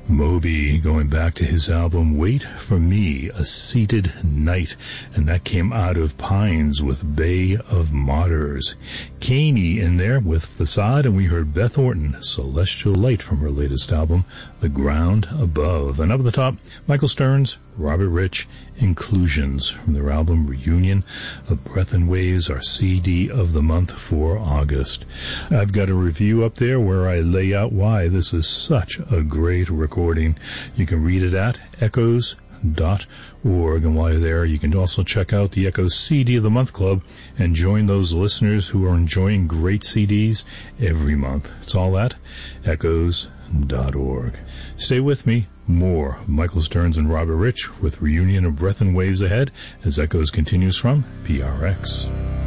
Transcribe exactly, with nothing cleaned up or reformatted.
Moby, going back to his album Wait for Me, A Seated Night, and that came out of Pines with Bay of Martyrs. Caney in there with Facade, and we heard Beth Orton, Celestial Light, from her latest album, The Ground Above. And up at the top, Michael Stearns, Robert Rich, Inclusions, from their album Reunion of Breath and Waves, our C D of the month for August. I've got a review up there where I lay out why this is such a great recording. You can read it at echoes dot org, and while you're there, you can also check out the Echoes C D of the Month Club and join those listeners who are enjoying great C Ds every month. It's all at echoes dot org. Stay with me. More Michael Stearns and Robert Rich with Reunion of Breath and Waves ahead as Echoes continues from P R X.